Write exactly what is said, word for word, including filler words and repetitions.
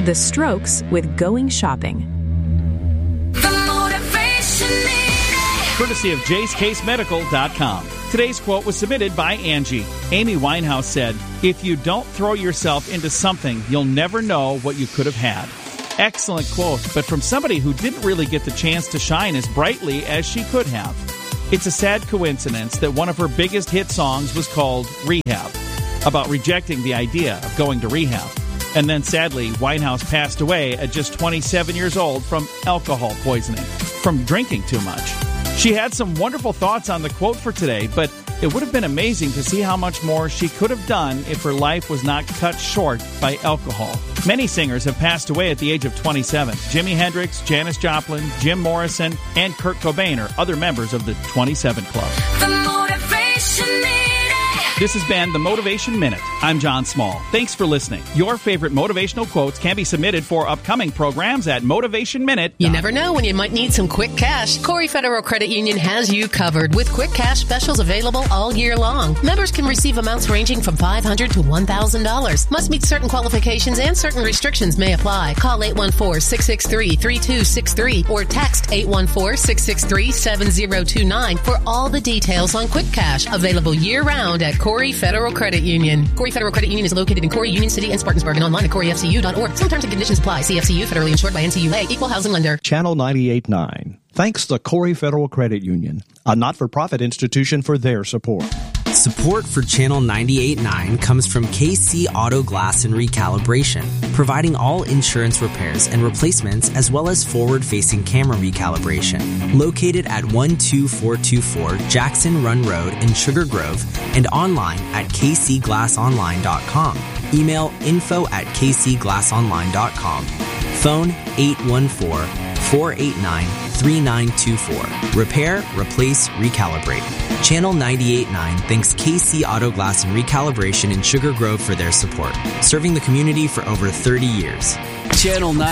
The Strokes with Going Shopping. Courtesy of jace case medical dot com. Today's quote was submitted by Angie. Amy Winehouse said, "If you don't throw yourself into something, you'll never know what you could have had." Excellent quote, but from somebody who didn't really get the chance to shine as brightly as she could have. It's a sad coincidence that one of her biggest hit songs was called Rehab, about rejecting the idea of going to rehab. And then sadly, Winehouse passed away at just twenty-seven years old from alcohol poisoning, from drinking too much. She had some wonderful thoughts on the quote for today, but it would have been amazing to see how much more she could have done if her life was not cut short by alcohol. Many singers have passed away at the age of twenty-seven. Jimi Hendrix, Janis Joplin, Jim Morrison, and Kurt Cobain are other members of the twenty-seven Club. The Motivation Minute. This has been the Motivation Minute. I'm John Small. Thanks for listening. Your favorite motivational quotes can be submitted for upcoming programs at Motivation Minute. You never know when you might need some quick cash. Corey Federal Credit Union has you covered with quick cash specials available all year long. Members can receive amounts ranging from five hundred dollars to one thousand dollars. Must meet certain qualifications and certain restrictions may apply. Call eight one four, six six three, three two six three or text eight one four, six six three, seven zero two nine for all the details on quick cash available year-round at Corey Federal Credit Union. Corey Federal Credit Union is located in Corey, Union City, and Spartansburg, and online at corey f c u dot org. Some terms and conditions apply. C F C U, federally insured by N C U A, equal housing lender. Channel ninety-eight point nine. Thanks to Corey Federal Credit Union, a not-for-profit institution, for their support. Support for Channel ninety-eight point nine comes from K C Auto Glass and Recalibration, providing all insurance repairs and replacements as well as forward-facing camera recalibration. Located at one two four two four Jackson Run Road in Sugar Grove and online at k c glass online dot com. Email info at k c glass online dot com. Phone eight one four, four eight nine, three nine two four. Repair, replace, recalibrate. Channel ninety-eight point nine thanks K C Auto Glass and Recalibration in Sugar Grove for their support, serving the community for over thirty years. Channel